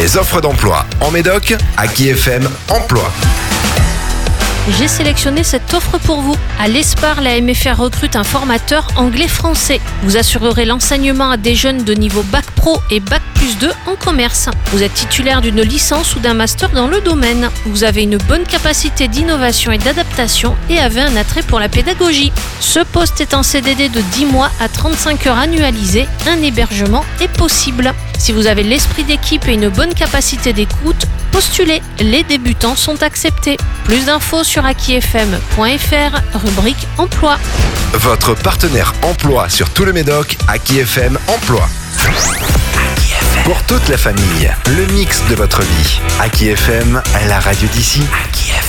Les offres d'emploi en Médoc, Aki FM Emploi. J'ai sélectionné cette offre pour vous. À l'ESPAR, la MFR recrute un formateur anglais-français. Vous assurerez l'enseignement à des jeunes de niveau Bac Pro et Bac plus 2 en commerce. Vous êtes titulaire d'une licence ou d'un master dans le domaine. Vous avez une bonne capacité d'innovation et d'adaptation et avez un attrait pour la pédagogie. Ce poste est en CDD de 10 mois à 35 heures annualisées. Un hébergement est possible. Si vous avez l'esprit d'équipe et une bonne capacité d'écoute, postulez. Les débutants sont acceptés. Plus d'infos sur akifm.fr, rubrique emploi. Votre partenaire emploi sur tout le Médoc, Aki FM Emploi. Pour toute la famille, le mix de votre vie. Aki FM, la radio d'ici.